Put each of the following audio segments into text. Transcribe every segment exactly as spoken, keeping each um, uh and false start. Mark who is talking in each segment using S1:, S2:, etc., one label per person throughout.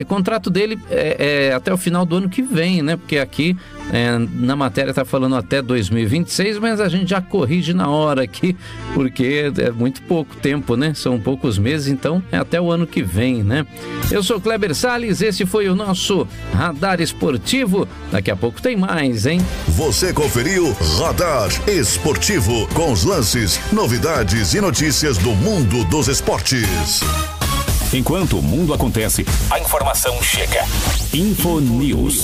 S1: O contrato dele é, é até o final do ano que vem, né? Porque aqui é, na matéria está falando até dois mil e vinte e seis, mas a gente já corrige na hora aqui, porque é muito pouco tempo, né? São poucos meses, então é até o ano que vem, né? Eu sou Kleber Salles, esse foi o nosso Radar Esportivo. Daqui a pouco tem mais, hein?
S2: Você conferiu Radar Esportivo, com os lances, novidades e notícias do mundo dos esportes.
S3: Enquanto o mundo acontece, a informação chega. Infonews.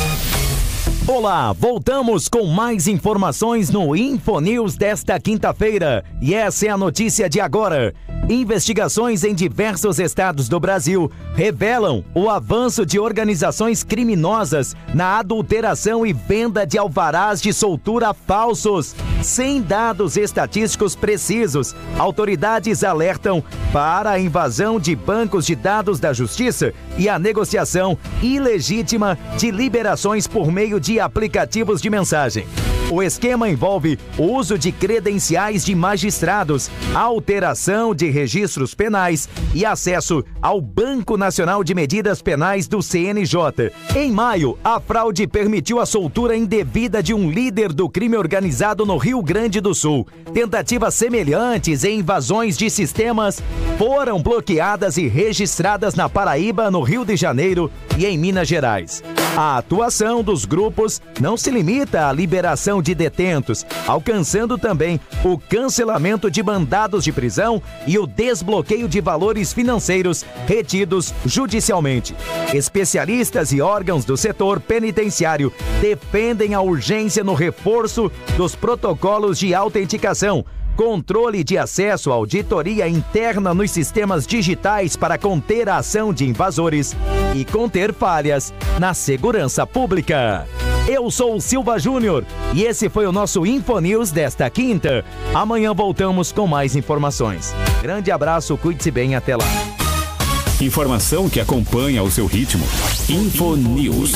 S4: Olá, voltamos com mais informações no Infonews desta quinta-feira. E essa é a notícia de agora. Investigações em diversos estados do Brasil revelam o avanço de organizações criminosas na adulteração e venda de alvarás de soltura falsos. Sem dados estatísticos precisos, autoridades alertam para a invasão de bancos de dados da Justiça e a negociação ilegítima de liberações por meio de aplicativos de mensagem. O esquema envolve o uso de credenciais de magistrados, alteração de registros penais e acesso ao Banco Nacional de Medidas Penais do C N J. Em maio, a fraude permitiu a soltura indevida de um líder do crime organizado no Rio Grande do Sul. Tentativas semelhantes em invasões de sistemas foram bloqueadas e registradas na Paraíba, no Rio de Janeiro e em Minas Gerais. A atuação dos grupos não se limita à liberação de detentos, alcançando também o cancelamento de mandados de prisão e o desbloqueio de valores financeiros retidos judicialmente. Especialistas e órgãos do setor penitenciário defendem a urgência no reforço dos protocolos de autenticação, controle de acesso à auditoria interna nos sistemas digitais para conter a ação de invasores e conter falhas na segurança pública. Eu sou o Silva Júnior e esse foi o nosso Infonews desta quinta. Amanhã voltamos com mais informações. Grande abraço, cuide-se bem, até lá.
S3: Informação que acompanha o seu ritmo. Infonews.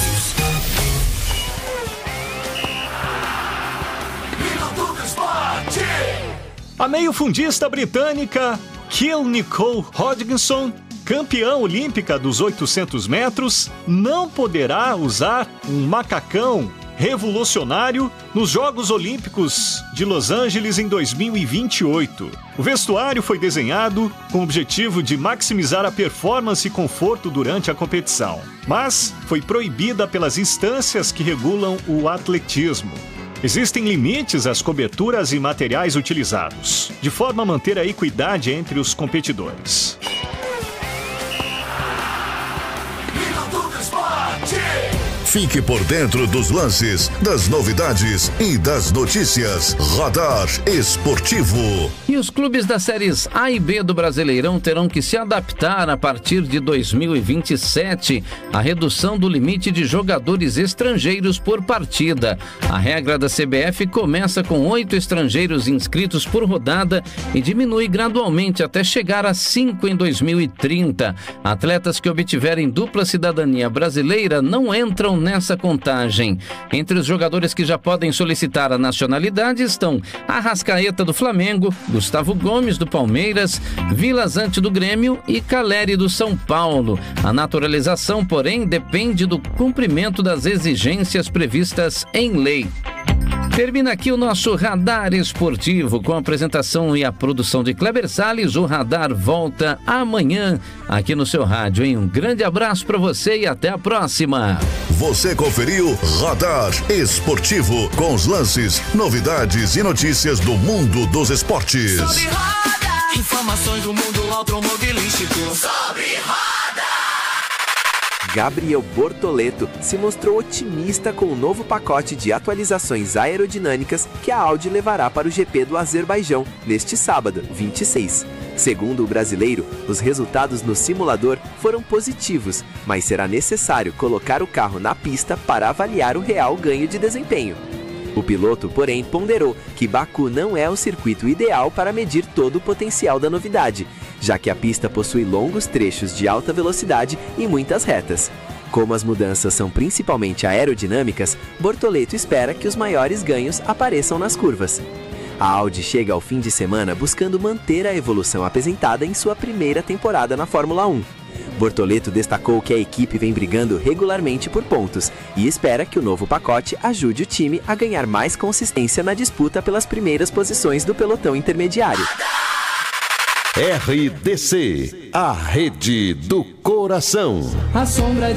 S5: A meio-fundista britânica Kill Nicole Hodgkinson, campeã olímpica dos oitocentos metros, não poderá usar um macacão revolucionário nos Jogos Olímpicos de Los Angeles em dois mil e vinte e oito. O vestuário foi desenhado com o objetivo de maximizar a performance e conforto durante a competição, mas foi proibida pelas instâncias que regulam o atletismo. Existem limites às coberturas e materiais utilizados, de forma a manter a equidade entre os competidores.
S2: Fique por dentro dos lances, das novidades e das notícias. Radar Esportivo.
S1: E os clubes das séries A e B do Brasileirão terão que se adaptar a partir de dois mil e vinte e sete à redução do limite de jogadores estrangeiros por partida. A regra da C B F começa com oito estrangeiros inscritos por rodada e diminui gradualmente até chegar a cinco em dois mil e trinta. Atletas que obtiverem dupla cidadania brasileira não entram nessa contagem. Entre os jogadores que já podem solicitar a nacionalidade estão Arrascaeta do Flamengo, Gustavo Gomes do Palmeiras, Vila Zante do Grêmio e Caleri do São Paulo. A naturalização, porém, depende do cumprimento das exigências previstas em lei. Termina aqui o nosso Radar Esportivo com a apresentação e a produção de Kleber Salles. O Radar volta amanhã aqui no seu rádio, hein? Um grande abraço para você e até a próxima.
S2: Você conferiu Radar Esportivo, com os lances, novidades e notícias do mundo dos esportes.
S6: Sobe roda, informações do mundo automobilístico. Sobe roda.
S7: Gabriel Bortoleto se mostrou otimista com o novo pacote de atualizações aerodinâmicas que a Audi levará para o G P do Azerbaijão neste sábado, vinte e seis. Segundo o brasileiro, os resultados no simulador foram positivos, mas será necessário colocar o carro na pista para avaliar o real ganho de desempenho. O piloto, porém, ponderou que Baku não é o circuito ideal para medir todo o potencial da novidade, já que a pista possui longos trechos de alta velocidade e muitas retas. Como as mudanças são principalmente aerodinâmicas, Bortoleto espera que os maiores ganhos apareçam nas curvas. A Audi chega ao fim de semana buscando manter a evolução apresentada em sua primeira temporada na Fórmula um. Bortoleto destacou que a equipe vem brigando regularmente por pontos e espera que o novo pacote ajude o time a ganhar mais consistência na disputa pelas primeiras posições do pelotão intermediário.
S8: R D C, a rede do coração.
S6: A sombra